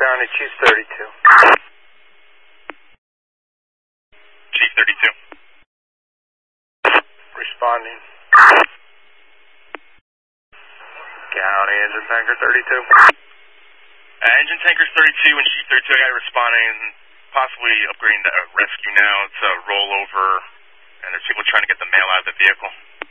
County, Chief 32. Chief 32. Responding. County Engine Tanker 32. Engine Tankers 32 and Chief 32, I got responding, possibly upgrading to rescue now. It's a rollover, and there's people trying to get the mail out of the vehicle.